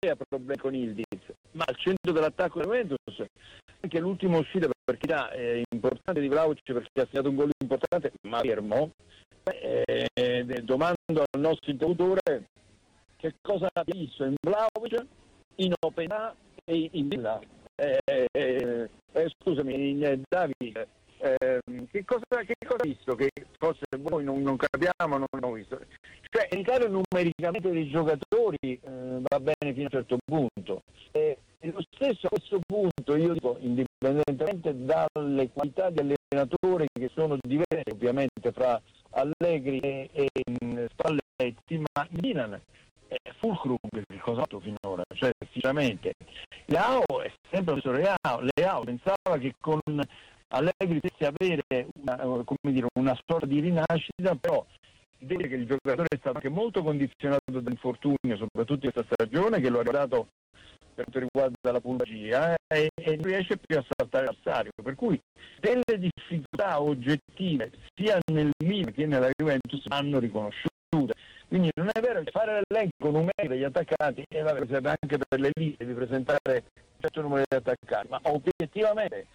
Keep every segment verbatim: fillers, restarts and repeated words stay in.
ha problemi con Ildiz, ma al centro dell'attacco della Juventus anche l'ultima uscita per carità è importante di Vlahovic perché ha segnato un gol importante, ma fermo. Eh, eh, domando al nostro interlocutore che cosa ha visto in Vlahovic, in Openda e in Villa. Eh, eh, eh, scusami, in Davide, eh, che cosa che cosa ha visto? Che forse voi non, non capiamo, non abbiamo visto. Cioè, indicare numericamente dei giocatori eh, va bene fino a un certo punto. Eh, e lo stesso a questo punto, io dico, indipendentemente dalle qualità di allenatori che sono diverse ovviamente fra Allegri e, e Spalletti, ma Milan è Fulcrum che cosa ha fatto finora, cioè sinceramente Leao è sempre lo stesso Leao, Leao pensava che con Allegri potesse avere una, come dire, una sorta di rinascita, però vede che il giocatore è stato anche molto condizionato dall'infortunio, soprattutto in questa stagione, che lo ha riguardato per quanto riguarda la pubalgia, eh, e non riesce più a saltare l'avversario, per cui delle difficoltà oggettive sia nel Milan che nella Juventus vanno riconosciute. Quindi non è vero che fare l'elenco numerico degli attaccanti e vabbè, serve anche per le liste di presentare un certo numero di attaccanti, ma obiettivamente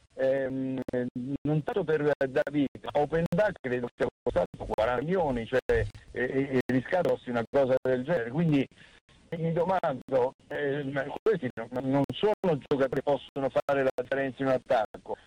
ehm, non tanto per David, ma Openda credo sia costato quaranta milioni, cioè e, e, e riscato costi una cosa del genere, quindi mi domando, eh, questi non, non sono giocatori che possono fare la differenza in un attacco.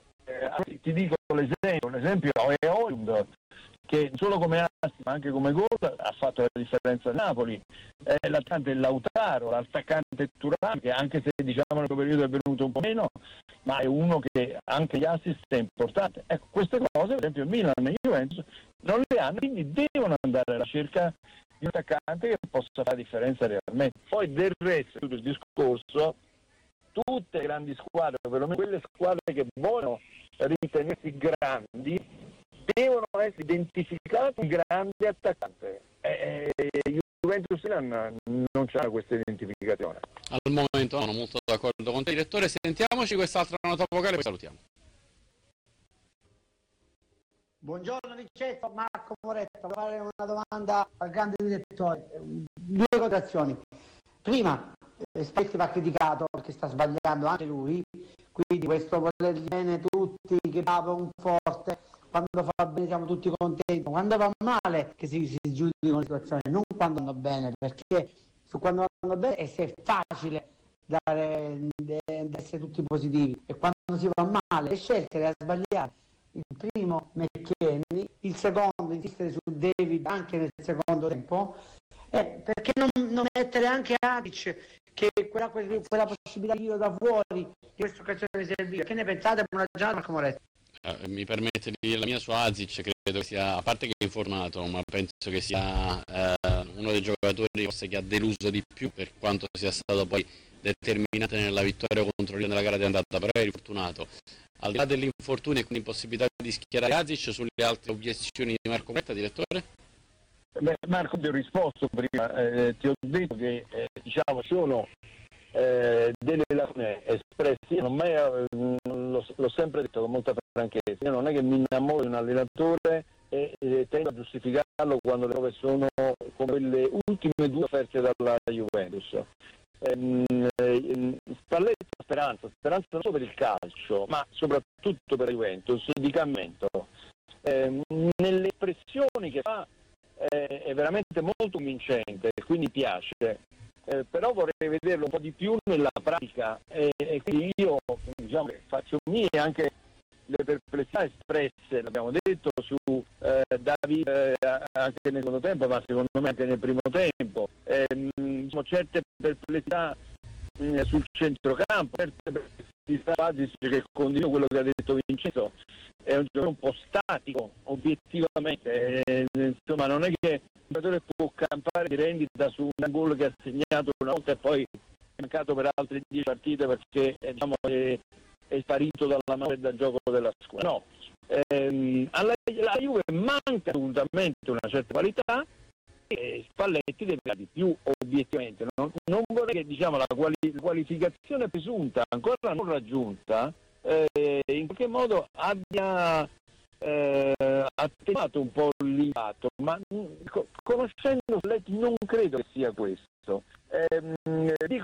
Eh, ti dico l'esempio, l'esempio è Højlund, che solo come assist ma anche come gol ha fatto la differenza a Napoli. Eh, l'attaccante è Lautaro, l'attaccante Thuram, che anche se diciamo nel periodo è venuto un po' meno, ma è uno che anche gli assist è importante. Ecco, queste cose, per esempio il Milan e Juventus non le hanno, quindi devono andare alla ricerca di un attaccante che possa fare la differenza realmente. Poi del resto, tutto il discorso, tutte le grandi squadre, perlomeno quelle squadre che vogliono ritenersi grandi, devono essere identificate un grande attaccante. E eh, Juventus Milan non c'è questa identificazione. Al momento sono molto d'accordo con te, direttore. Sentiamoci quest'altra nota vocale, poi salutiamo. Buongiorno Vincenzo, Marco Moretto. Voglio fare una domanda al grande direttore. Due quotazioni. Prima, Spalletti va criticato perché sta sbagliando anche lui, quindi questo voler bene tutti, che va un forte, quando fa bene siamo tutti contenti, quando va male che si, si giudicano le situazioni, non quando vanno bene, perché su quando vanno bene è, è facile dare, de, de essere tutti positivi, e quando si va male le scelte le ha sbagliate. Il primo McKennie, il secondo insistere su David anche nel secondo tempo, eh, perché non, non mettere anche Adic, che quella, quella possibilità di tiro da fuori di questa occasione serviva. Che ne pensate? Buona giornata, Marco Moretto. Eh, mi permette di dire la mia su Azic, credo che sia, a parte che è informato, ma penso che sia eh, uno dei giocatori forse che ha deluso di più, per quanto sia stato poi determinante nella vittoria contro l'Inter nella gara di andata, però è rifortunato. Al di là dell'infortunio e quindi impossibilità di schierare Azic, sulle altre obiezioni di Marco Moretto, direttore? Beh, Marco, ti ho risposto prima, eh, ti ho detto che eh, diciamo sono eh, delle lacune espresse, non mai, eh, l'ho, l'ho sempre detto con molta franchezza, io non è che mi innamoro di un allenatore e, e tendo a giustificarlo quando le prove sono come quelle ultime due offerte dalla Juventus. Ehm, eh, Spalletti ha speranza, speranza non solo per il calcio, ma soprattutto per la Juventus, di cambiamento. Ehm, nelle espressioni che fa è veramente molto convincente, quindi piace, eh, però vorrei vederlo un po' di più nella pratica, e, e quindi io diciamo che faccio mie anche le perplessità espresse, l'abbiamo detto, su eh, David eh, anche nel secondo tempo, ma secondo me anche nel primo tempo, eh, diciamo, certe perplessità mh, sul centrocampo, certe perplessità che condivido quello che ha detto Vincenzo. È un gioco un po' statico, obiettivamente, eh, insomma non è che il giocatore può campare di rendita su un gol che ha segnato una volta e poi è mancato per altre dieci partite perché eh, diciamo, è, è sparito dalla mano dal gioco della squadra. No, ehm, alla, alla Juve manca assolutamente una certa qualità e Spalletti deve dare di più, obiettivamente. Non, non vorrei che diciamo, la, quali, la qualificazione presunta ancora non raggiunta Eh, in qualche modo abbia eh, attenuato un po' l'impatto, ma co- conoscendo Spalletti non credo che sia questo. Eh, dico